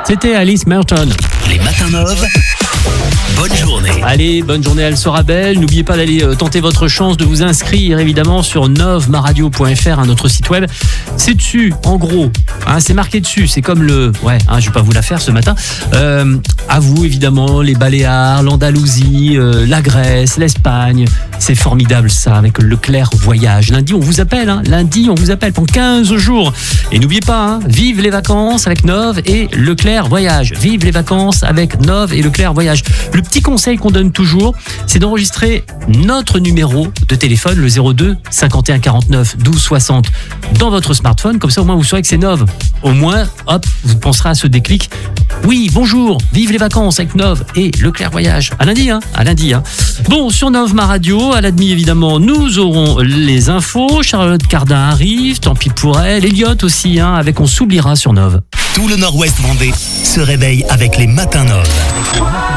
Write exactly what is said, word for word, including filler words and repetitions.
C'était Alice Merton. Les matins Nove. Bonne journée. Allez, bonne journée, elle sera belle. N'oubliez pas d'aller tenter votre chance de vous inscrire évidemment sur nove maradio point f r, hein, notre site web. C'est dessus, en gros. Hein, c'est marqué dessus. C'est comme le... Ouais, hein, je vais pas vous la faire ce matin. Euh, à vous, évidemment, les Baléares, l'Andalousie, euh, la Grèce, l'Espagne. C'est formidable ça, avec Leclerc Voyage. Lundi, on vous appelle. Hein, lundi, on vous appelle pour quinze jours. Et n'oubliez pas, hein, vive les vacances avec Nove et Leclerc Voyage. Vive les vacances avec Nove et Leclerc Voyage. Le petit conseil qu'on donne toujours, c'est d'enregistrer notre numéro de téléphone, le zéro deux cinquante et un quarante-neuf douze soixante, dans votre smartphone. Comme ça, au moins, vous saurez que c'est Nove. Au moins, hop, vous penserez à ce déclic. Oui, bonjour, vive les vacances avec Nove et Leclerc Voyage. À lundi, hein, à lundi, hein. Bon, sur Nove Ma Radio, à la demi, évidemment, nous aurons les infos. Charlotte Cardin arrive, tant pis pour elle. Elliot aussi, hein, avec On s'oubliera sur Nove. Tout le Nord-Ouest Vendée se réveille avec les matins Nove.